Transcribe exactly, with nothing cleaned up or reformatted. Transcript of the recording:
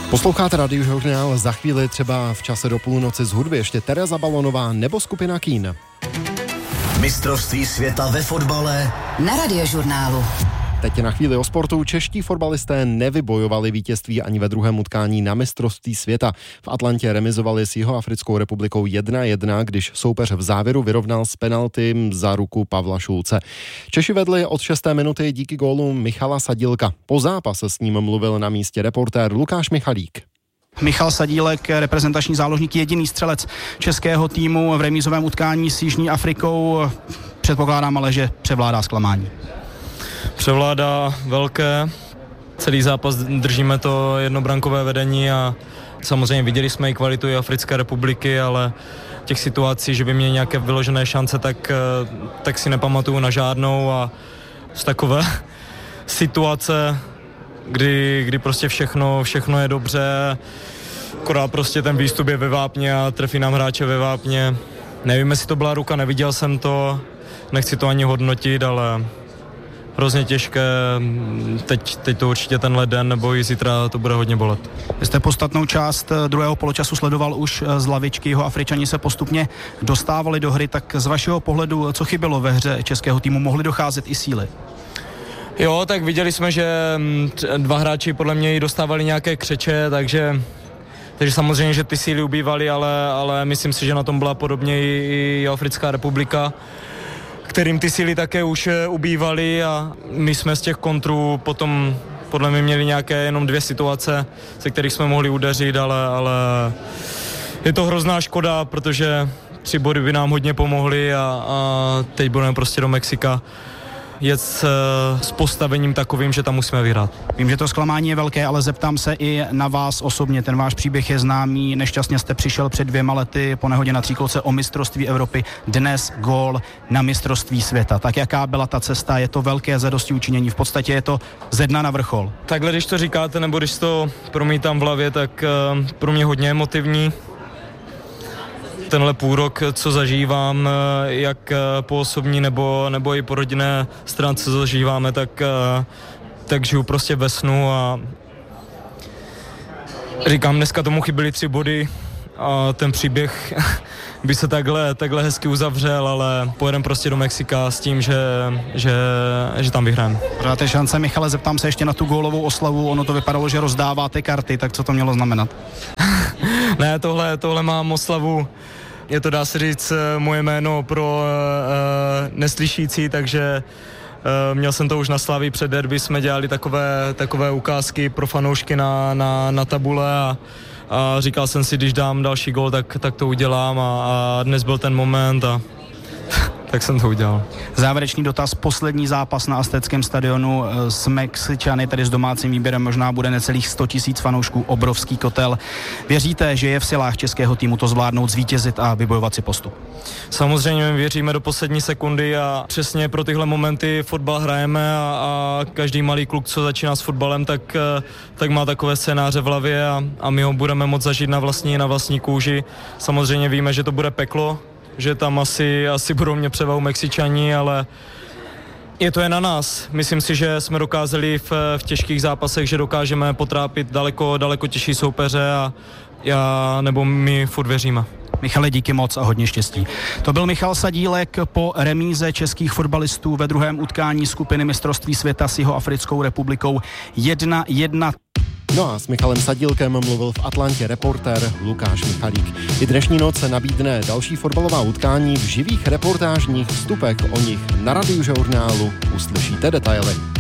Posloucháte Radiožurnál, za chvíli třeba v čase do půlnoci z hudby ještě Tereza Balonová nebo skupina Kín. Mistrovství světa ve fotbale na Radiožurnálu. Teď na chvíli o sportu. Čeští fotbalisté nevybojovali vítězství ani ve druhém utkání na mistrovství světa. V Atlantě remizovali s Jihoafrickou republikou jedna jedna, když soupeř v závěru vyrovnal s penalty za ruku Pavla Šulce. Češi vedli od šesté minuty díky gólu Michala Sadílka. Po zápase s ním mluvil na místě reportér Lukáš Michalík. Michal Sadílek, reprezentační záložník, jediný střelec českého týmu v remízovém utkání s Jižní Afrikou. Předpokládám ale, že převládá zklamání. Převládá velké. Celý zápas držíme to jednobrankové vedení a samozřejmě viděli jsme i kvalitu i Africké republiky, ale těch situací, že by měli nějaké vyložené šance, tak, tak si nepamatuju na žádnou a z takové situace, kdy, kdy prostě všechno, všechno je dobře, akorát prostě ten výstup je ve vápně a trefí nám hráče ve vápně. Nevím, jestli to byla ruka, neviděl jsem to, nechci to ani hodnotit, ale hrozně těžké, teď, teď to určitě tenhle den nebo i zítra to bude hodně bolet. Vy jste podstatnou část druhého poločasu sledoval už z lavičky, jeho Afričani se postupně dostávali do hry, tak z vašeho pohledu, co chybělo ve hře českého týmu, mohly docházet i síly? Jo, tak viděli jsme, že dva hráči podle mě i dostávali nějaké křeče, takže, takže samozřejmě, že ty síly ubývaly, ale, ale myslím si, že na tom byla podobně i, i Africká republika, kterým ty síly také už ubývaly a my jsme z těch kontrů potom podle mě měli nějaké jenom dvě situace, ze kterých jsme mohli udeřit, ale, ale je to hrozná škoda, protože tři body by nám hodně pomohly a, a teď budeme prostě do Mexika jet s, s postavením takovým, že tam musíme vyhrát. Vím, že to zklamání je velké, ale zeptám se i na vás osobně. Ten váš příběh je známý. Nešťastně jste přišel před dvěma lety po nehodě na Tříkolce o mistrovství Evropy. Dnes gól na mistrovství světa. Tak jaká byla ta cesta? Je to velké zadostiučinění. V podstatě je to ze dna na vrchol. Takhle, když to říkáte, nebo když to promítám v hlavě, tak uh, pro mě hodně emotivní. Tenhle půl rok, co zažívám, jak po osobní nebo, nebo i po rodinné stránce co zažíváme, tak, tak žiju prostě ve snu a říkám, dneska tomu chyběly tři body a ten příběh by se takhle, takhle hezky uzavřel, ale pojedeme prostě do Mexika s tím, že, že, že tam vyhrajeme. Dáte šance, Michale, zeptám se ještě na tu gólovou oslavu, ono to vypadalo, že rozdáváte karty, tak co to mělo znamenat? Ne, tohle, tohle mám oslavu. Je to, dá se říct, moje jméno pro uh, neslyšící, takže uh, měl jsem to už na Slavii před derby, jsme dělali takové, takové ukázky pro fanoušky na, na, na tabule a, a říkal jsem si, když dám další gól, tak, tak to udělám a, a dnes byl ten moment a tak jsem to udělal. Závěrečný dotaz, poslední zápas na Aztéckém stadionu s Mexičany, tedy s domácím výběrem, možná bude necelých sto tisíc fanoušků, obrovský kotel. Věříte, že je v silách českého týmu to zvládnout, zvítězit a vybojovat si postup? Samozřejmě věříme do poslední sekundy a přesně pro tyhle momenty fotbal hrajeme a, a každý malý kluk, co začíná s fotbalem, tak, tak má takové scénáře v hlavě a, a my ho budeme moct zažít na vlastní, na vlastní kůži. Samozřejmě víme, že to bude peklo, že tam asi, asi budou mě převahu Mexičani, ale je to jen na nás. Myslím si, že jsme dokázali v, v těžkých zápasech, že dokážeme potrápit daleko, daleko těžší soupeře a já nebo my furt věříme. Michale, díky moc a hodně štěstí. To byl Michal Sadílek po remíze českých fotbalistů ve druhém utkání skupiny mistrovství světa s Jihoafrickou republikou jedna jedna. No a s Michalem Sadílkem mluvil v Atlantě reportér Lukáš Michalík. I dnešní noc nabídne další fotbalová utkání v živých reportážních vstupech. O nich na Radiožurnálu uslyšíte detaily.